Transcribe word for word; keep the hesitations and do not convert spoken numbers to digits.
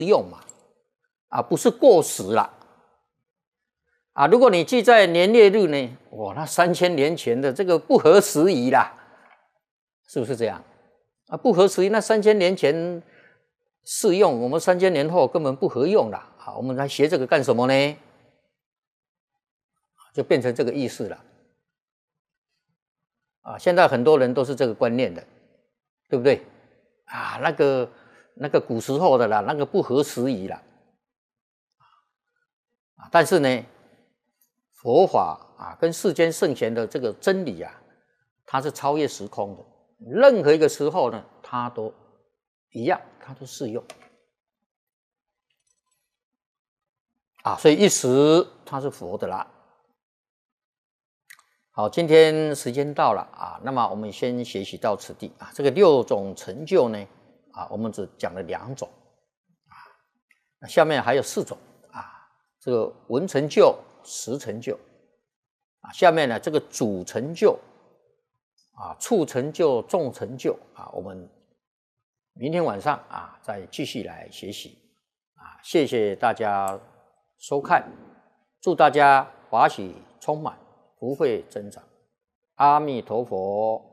用嘛，啊，不是过时了。啊，如果你记在年月日呢，哇，那三千年前的这个不合时宜啦，是不是这样？啊，不合时宜，那三千年前适用，我们三千年后根本不合用了。好，我们来学这个干什么呢？就变成这个意思了。啊，现在很多人都是这个观念的，对不对？啊，那个那个古时候的啦，那个不合时宜啦。啊，但是呢，佛法啊，跟世间圣贤的这个真理啊，它是超越时空的，任何一个时候呢，它都一样，它都适用。啊，所以一时它是佛的啦。好，今天时间到了啊，那么我们先学习到此地啊。这个六种成就呢，啊，我们只讲了两种啊，那下面还有四种啊，这个闻成就、识成就啊，下面呢这个主成就啊、处成就、众成就啊，我们明天晚上啊再继续来学习啊，谢谢大家收看，祝大家法喜充满。福慧增长，阿弥陀佛。